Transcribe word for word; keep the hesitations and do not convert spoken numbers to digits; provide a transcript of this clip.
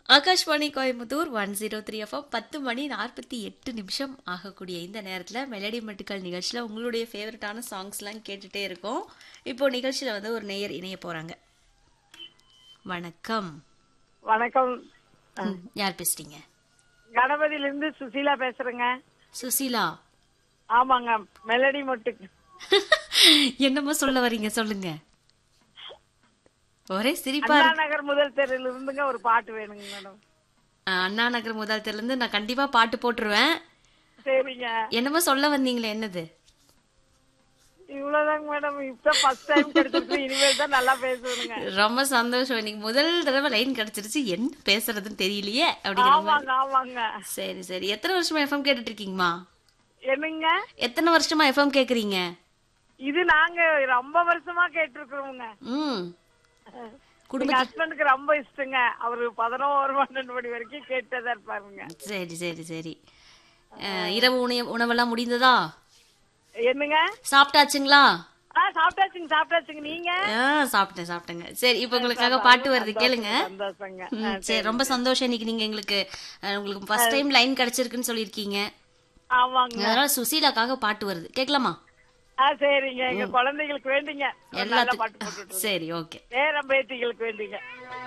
Akashvani Coimbatore one zero three FM பத்து மணி நாற்பத்தி எட்டு நிமிஷம் ஆகக்கூடிய இந்த நேரத்தில் மெலடி மெட்டுக்கள் நிகழ்ச்சியில் உங்களுடைய ஃபேவரட்டான சாங்ஸ்லாம் கேட்டுகிட்டே இருக்கோம். இப்போ நிகழ்ச்சியில் வந்து ஒரு நேயர் இணைய போகிறாங்க. வணக்கம். வணக்கம். ம், யார் பேசுறீங்க? கணபதியிலிருந்து சுசீலா பேசுறேங்க. சுசீலா. ஆமாங்க, மெலடி மொட்டுக்கு. என்னமோ சொல்ல வரீங்க, சொல்லுங்க. ஒரே சிரிப்பா அண்ணா இருக்கு. நகர் முதல் தெருல இருந்துங்க ஒரு பாட்டு வேணுங்க மேடம். அஹ், அண்ணா நகர் முதல் தெருல இருந்து நான் கண்டிப்பா பாட்டு போட்டுருவேன். சரிங்க, என்னமோ சொல்ல வந்தீங்களே, என்னது? இவ்வளவுதாங்க மேடம். இப்ப ஃபர்ஸ்ட் டைம் கிடைச்சிருக்கு, இனிமேல் தான் நல்லா பேசுவனுங்க. ரொம்ப சந்தோஷம். இன்னைக்கு முதல் தடவை லைன் கிடைச்சிருச்சு. என்ன பேசுறதுன்னு தெரியலையே அப்படிங்கிற மாதிரி. ஆமாங்க ஆமாங்க. சரி சரி. எத்தனை வருஷமா எஃப்எம் கேட்டுட்டு இருக்கீங்கம்மா? என்னங்க, எத்தனை வருஷமா எஃப்எம் கேக்குறீங்க? இது நாங்க ரொம்ப வருஷமா கேட்டிருக்கிறோங்க. ம். எங்க குடும்பத்து ஹஸ்பண்டுக்கு ரொம்ப இஷ்டங்க. அவரு பதினோரு பன்னெண்டு மணி வரைக்கும் கேட்டதா இருப்பாருங்க. சரி சரி சரி. அஹ், இரவு உணவு உணவெல்லாம் முடிந்ததா? என்னங்க? சாப்பிட்டாச்சுங்களா? ஆ சாப்பிட்டாச்சுங்க சாப்பிட்டாச்சுங்க. நீங்க? ஆ, சாப்பிட்டேன் சாப்பிட்டேங்க. சரி, இப்போ உங்களுக்காக பாட்டு வருது, கேளுங்க. சந்தோஷங்க. ம், சரி, ரொம்ப சந்தோஷம். இன்னைக்கு நீங்க எங்களுக்கு அஹ், உங்களுக்கு ஃபர்ஸ்ட் டைம் லைன் கிடைச்சிருக்குன்னு சொல்லியிருக்கீங்க. ஆமாங்க. அதனால சுசீலாக்காக பாட்டு வருது, கேட்கலாமா? ஆ சரிங்க. எங்க குழந்தைகளுக்கு வேண்டிங்க ஒரு நல்ல பாட்டு எல்லாத்துக்கும் போட்டுட்டு. சரி, ஓகே. பேரம் பேத்திகளுக்கு வேண்டிங்க.